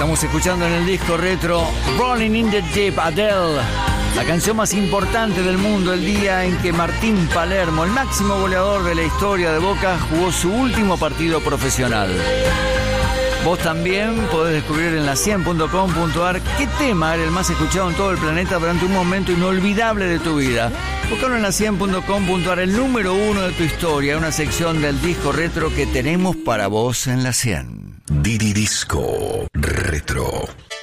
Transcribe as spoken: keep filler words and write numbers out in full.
Estamos escuchando en el disco retro Rolling in the Deep, Adele, la canción más importante del mundo, el día en que Martín Palermo, el máximo goleador de la historia de Boca, jugó su último partido profesional. Vos también podés descubrir en la cien punto com punto a r qué tema era el más escuchado en todo el planeta durante un momento inolvidable de tu vida. Buscalo en la cien punto com punto a r, el número uno de tu historia, una sección del disco retro que tenemos para vos en la cien. Didi Disco Retro.